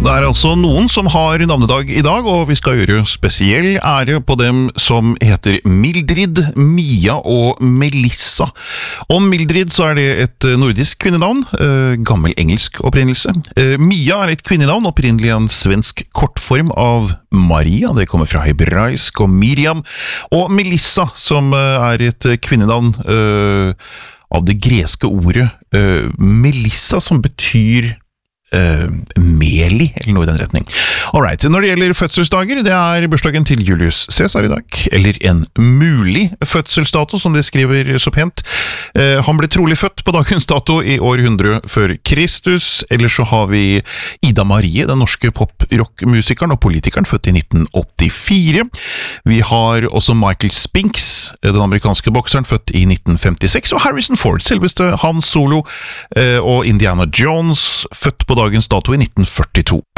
Det altså noen som har navnedag I dag, og vi skal gjøre spesiell ære på dem som heter Mildrid, Mia og Melissa. Om Mildrid så det et nordisk kvinnenavn, gammel engelsk opprinnelse. Mia et kvinnenavn, opprinnelig en svensk kortform av Maria, det kommer fra hebraisk og Miriam. Og Melissa, som et kvinnenavn av det greske ordet Melissa, som betyr Meli, eller noe I den retning. Alright, når det gjelder fødselsdager, det bursdagen til Julius Caesar I dag, eller en mulig fødselsdato, som det skriver så pent. Han ble trolig født på dagens dato I år 100 før Kristus, eller så har vi Ida Marie, den norske pop-rock-musikeren og politikeren, født I 1984. Vi har også Michael Spinks, den amerikanske bokseren, født I 1956, og Harrison Ford, selveste Han Solo, og Indiana Jones, født på dagens dato I 1942.